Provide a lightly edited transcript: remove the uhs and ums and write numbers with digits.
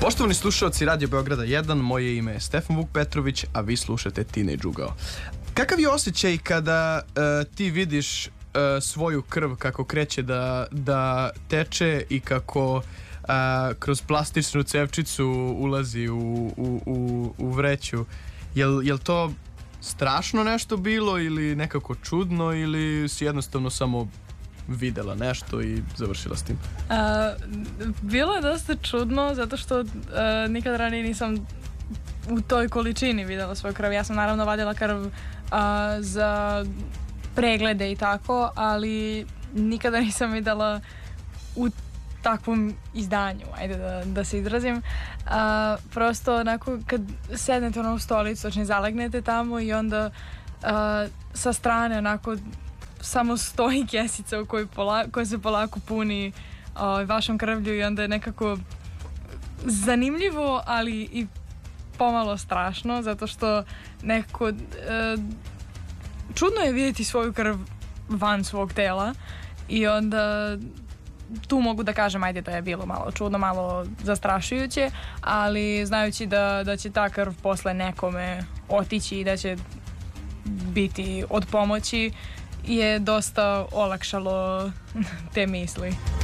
Poštovani slušalci Radio Beograda 1, moje ime je Stefan Vuk Petrović, a vi slušate Teenage Ugao. Kakav je osjećaj kada ti vidiš svoju krv kako kreće da teče i kako kroz plastičnu cevčicu ulazi u vreću? Jel to strašno nešto bilo ili nekako čudno ili si jednostavno samo videla nešto i završila s tim? Bilo je dosta čudno zato što nikad ranije nisam u toj količini videla svoju krv. Ja sam naravno vadila krv za preglede i tako, ali nikada nisam videla u takvom izdanju, ajde da se izrazim. Prosto onako kad sednete u stolicu, znači zalegnete tamo i onda sa strane onako samo stoji kesica u kojoj se polako puni vašom krvlju i onda je nekako zanimljivo, ali i pomalo strašno, zato što nekako čudno je vidjeti svoju krv van svog tela i onda tu mogu da kažem ajde da je bilo malo čudno, malo zastrašujuće, ali znajući da će ta krv posle nekome otići i da će biti od pomoći je dosta olakšalo te misli.